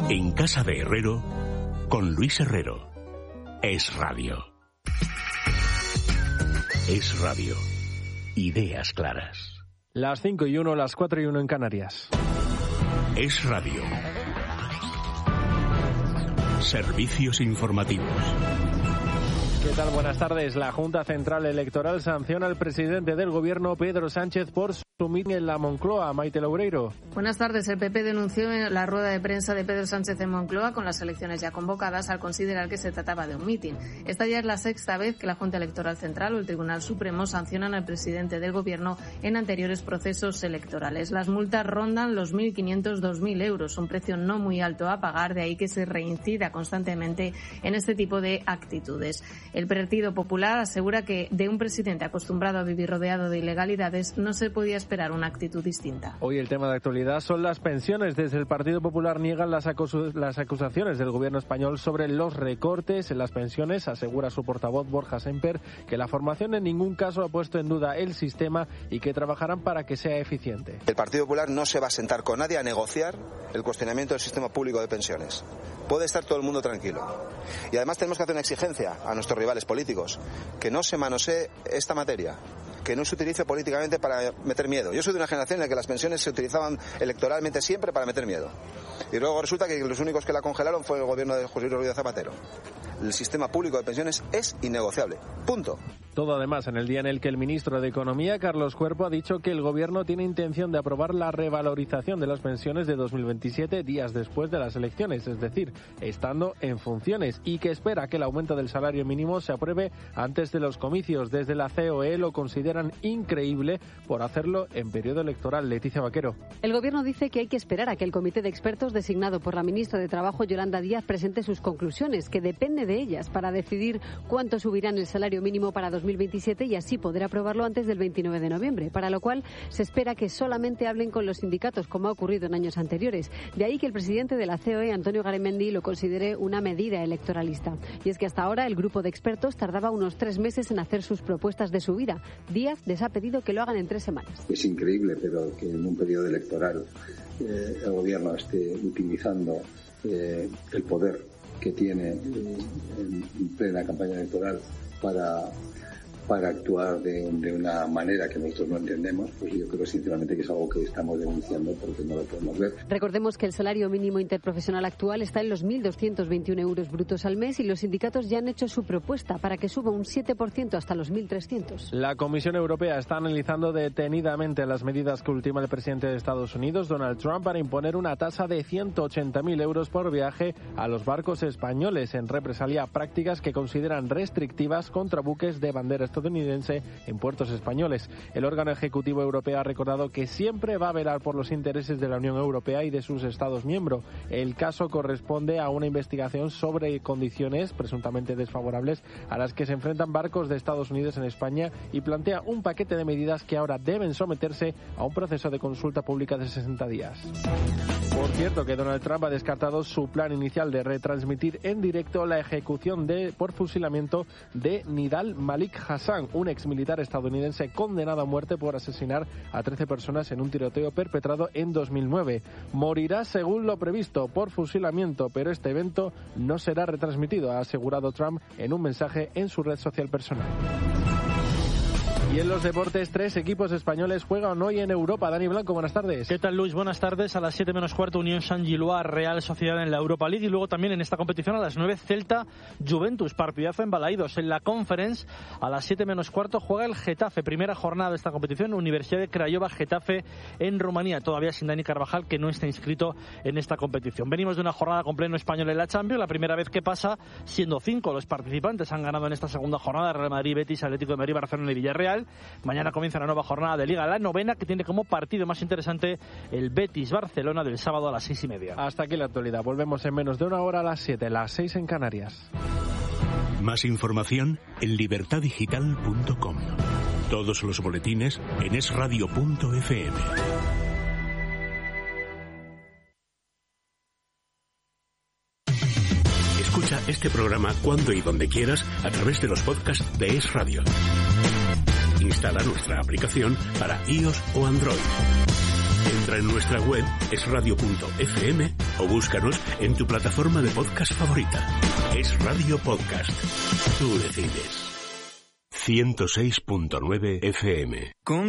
En Casa de Herrero, con Luis Herrero. Es Radio. Es Radio. Ideas claras. Las 5:01, las 4:01 en Canarias. Es Radio. Servicios informativos. ¿Qué tal? Buenas tardes. La Junta Central Electoral sanciona al presidente del Gobierno, Pedro Sánchez, por su mitin en la Moncloa. Maite Loureiro. Buenas tardes. El PP denunció en la rueda de prensa de Pedro Sánchez en Moncloa, con las elecciones ya convocadas, al considerar que se trataba de un mitin. Esta ya es la sexta vez que la Junta Electoral Central o el Tribunal Supremo sancionan al presidente del Gobierno en anteriores procesos electorales. Las multas rondan los 1.500-2.000 euros, un precio no muy alto a pagar, de ahí que se reincida constantemente en este tipo de actitudes. El Partido Popular asegura que de un presidente acostumbrado a vivir rodeado de ilegalidades no se podía esperar una actitud distinta. Hoy el tema de actualidad son las pensiones. Desde el Partido Popular niegan las acusaciones del gobierno español sobre los recortes en las pensiones. Asegura su portavoz Borja Semper que la formación en ningún caso ha puesto en duda el sistema y que trabajarán para que sea eficiente. El Partido Popular no se va a sentar con nadie a negociar el cuestionamiento del sistema público de pensiones. Puede estar todo el mundo tranquilo. Y además tenemos que hacer una exigencia a nuestros rivales políticos, que no se manosee esta materia, que no se utilice políticamente para meter miedo. Yo soy de una generación en la que las pensiones se utilizaban electoralmente siempre para meter miedo. Y luego resulta que los únicos que la congelaron fue el gobierno de José Luis Rodríguez Zapatero. El sistema público de pensiones es innegociable. Punto. Todo además en el día en el que el ministro de Economía, Carlos Cuerpo, ha dicho que el gobierno tiene intención de aprobar la revalorización de las pensiones de 2027 días después de las elecciones, es decir, estando en funciones, y que espera que el aumento del salario mínimo se apruebe antes de los comicios. Desde la COE lo consideran increíble por hacerlo en periodo electoral. Leticia Vaquero. El gobierno dice que hay que esperar a que el comité de expertos designado por la ministra de Trabajo, Yolanda Díaz, presente sus conclusiones, que depende de ellas para decidir cuánto subirán el salario mínimo para 2027 y así poder aprobarlo antes del 29 de noviembre, para lo cual se espera que solamente hablen con los sindicatos, como ha ocurrido en años anteriores. De ahí que el presidente de la COE, Antonio Garamendi, lo considere una medida electoralista. Y es que hasta ahora el grupo de expertos tardaba unos 3 meses en hacer sus propuestas de subida. Díaz les ha pedido que lo hagan en 3 semanas. Es increíble, pero que en un periodo electoral el gobierno esté utilizando el poder que tiene en plena campaña electoral para actuar de una manera que nosotros no entendemos. Pues yo creo sinceramente que es algo que estamos denunciando porque no lo podemos ver. Recordemos que el salario mínimo interprofesional actual está en los 1.221 euros brutos al mes y los sindicatos ya han hecho su propuesta para que suba un 7% hasta los 1.300. La Comisión Europea está analizando detenidamente las medidas que ultima el presidente de Estados Unidos, Donald Trump, para imponer una tasa de 180.000 euros por viaje a los barcos españoles en represalia a prácticas que consideran restrictivas contra buques de bandera estadounidense en puertos españoles. El órgano ejecutivo europeo ha recordado que siempre va a velar por los intereses de la Unión Europea y de sus Estados miembros. El caso corresponde a una investigación sobre condiciones presuntamente desfavorables a las que se enfrentan barcos de Estados Unidos en España y plantea un paquete de medidas que ahora deben someterse a un proceso de consulta pública de 60 días. Por cierto, que Donald Trump ha descartado su plan inicial de retransmitir en directo la ejecución por fusilamiento de Nidal Malik Hassan, un exmilitar estadounidense condenado a muerte por asesinar a 13 personas en un tiroteo perpetrado en 2009. Morirá según lo previsto por fusilamiento, pero este evento no será retransmitido, ha asegurado Trump en un mensaje en su red social personal. Y en los deportes, 3 equipos españoles juegan hoy en Europa. Dani Blanco, buenas tardes. ¿Qué tal, Luis? Buenas tardes. A las 7 menos cuarto, Unión Saint-Gilloise, Real Sociedad en la Europa League. Y luego también en esta competición a las 9, Celta Juventus, partidazo en Balaídos. En la Conference, a las 7 menos cuarto, juega el Getafe. Primera jornada de esta competición, Universidad de Craiova, Getafe en Rumanía. Todavía sin Dani Carvajal, que no está inscrito en esta competición. Venimos de una jornada con pleno español en la Champions. La primera vez que pasa, siendo 5 los participantes han ganado en esta segunda jornada: Real Madrid, Betis, Atlético de Madrid, Barcelona y Villarreal. Mañana comienza una nueva jornada de Liga, la 9ª, que tiene como partido más interesante el Betis-Barcelona del sábado a las 6:30. Hasta aquí la actualidad. Volvemos en menos de una hora a las 7, las 6 en Canarias. Más información en libertadigital.com. Todos los boletines en esradio.fm. Escucha este programa cuando y donde quieras a través de los podcasts de Es Radio. Instala nuestra aplicación para iOS o Android. Entra en nuestra web esradio.fm o búscanos en tu plataforma de podcast favorita. Es Radio Podcast. Tú decides. 106.9 FM.